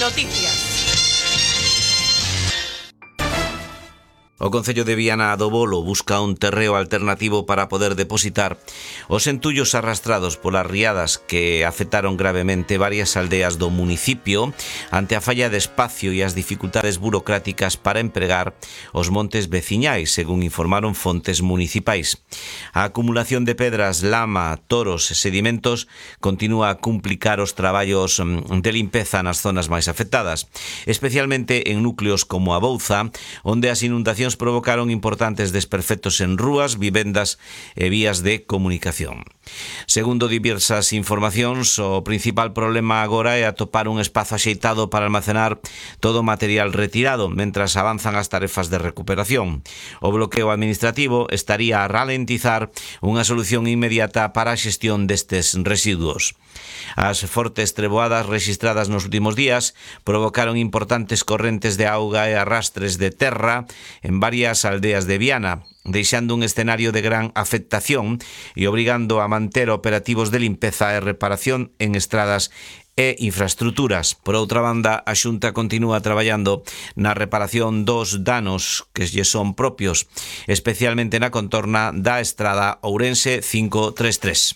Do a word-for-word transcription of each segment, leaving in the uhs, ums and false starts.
Noticias. O Concello de Viana do Bolo busca un terreo alternativo para poder depositar os entullos arrastrados polas riadas que afectaron gravemente varias aldeas do municipio ante a falla de espacio e as dificultades burocráticas para empregar os montes veciñais, según informaron fontes municipais. A acumulación de pedras, lama, toros e sedimentos continúa a complicar os traballos de limpeza nas zonas máis afectadas, especialmente en núcleos como a Bouza, onde as inundacións provocaron importantes desperfectos en rúas, vivendas e vías de comunicación. Segundo diversas informacións, o principal problema agora é atopar un espazo axeitado para almacenar todo o material retirado, mentras avanzan as tarefas de recuperación. O bloqueo administrativo estaría a ralentizar unha solución inmediata para a xestión destes residuos. As fortes treboadas rexistradas nos últimos días provocaron importantes correntes de auga e arrastres de terra en varias aldeas de Viana, deixando un escenario de gran afectación e obrigando a manter operativos de limpeza e reparación en estradas e infraestruturas. Por outra banda, a Xunta continúa traballando na reparación dos danos que lle son propios, especialmente na contorna da estrada Ourense cinco tres tres.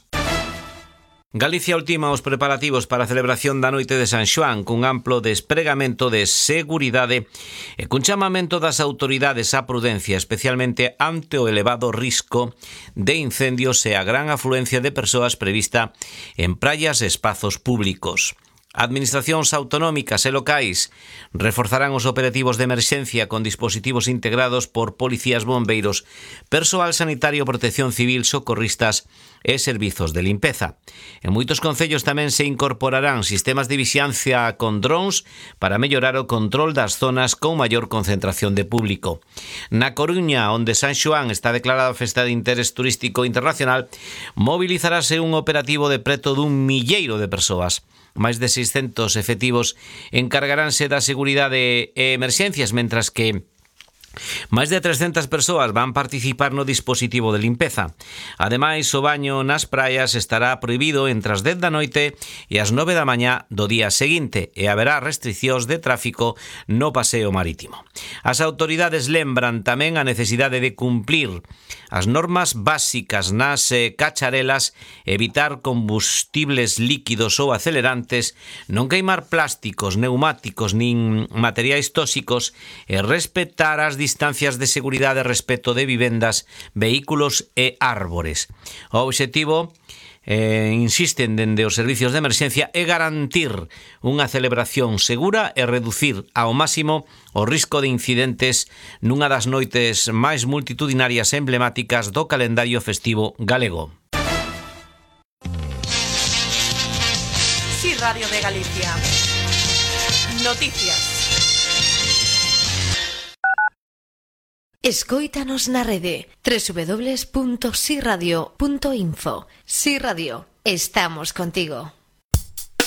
Galicia ultima os preparativos para a celebración da Noite de San Xoán cun amplo despregamento de seguridade e cun chamamento das autoridades á prudencia, especialmente ante o elevado risco de incendios e a gran afluencia de persoas prevista en praias e espazos públicos. Administracións autonómicas e locais reforzarán os operativos de emerxencia con dispositivos integrados por policías, bombeiros, persoal sanitario, protección civil, socorristas e servizos de limpeza. En moitos concellos tamén se incorporarán sistemas de vixiancia con drones para mellorar o control das zonas con maior concentración de público. Na Coruña, onde San Xoán está declarada festa de interés turístico internacional, mobilizarase un operativo de preto dun milleiro de persoas. Máis de seiscentos efectivos encargaránse da seguridade e emerxencias, mentras que máis de trescentas persoas van participar no dispositivo de limpeza. Ademais, o baño nas praias estará prohibido entre as dez da noite e as nove da mañá do día seguinte e haberá restriccións de tráfico no paseo marítimo. As autoridades lembran tamén a necesidade de cumplir as normas básicas nas eh, cacharelas, evitar combustibles líquidos ou acelerantes, non queimar plásticos, neumáticos nin materiais tóxicos e respetar as distancias de seguridade e respeto de vivendas, vehículos e árbores. O obxectivo, eh, insisten dende os servicios de emerxencia, é garantir unha celebración segura e reducir ao máximo o risco de incidentes nunha das noites máis multitudinarias e emblemáticas do calendario festivo galego. Sí, Radio de Galicia. Noticias. Escóitanos na rede doble u doble u doble u punto si radio punto info. Si Radio, estamos contigo.